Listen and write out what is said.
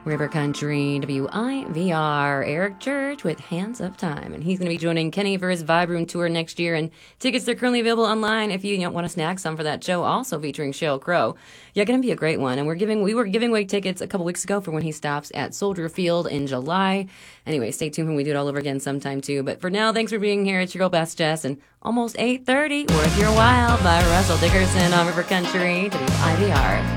River Country, WIVR, Eric Church with Hands of Time. And he's going to be joining Kenny for his Vibe Room tour next year. And tickets, they're currently available online if you want to snag some for that show, also featuring Sheryl Crow. Yeah, going to be a great one. And we were giving away tickets a couple weeks ago for when he stops at Soldier Field in July. Anyway, stay tuned when we do it all over again sometime too. But for now, thanks for being here. It's your girl, Best Jess, and almost 8:30. Worth Your While by Russell Dickerson on River Country, WIVR.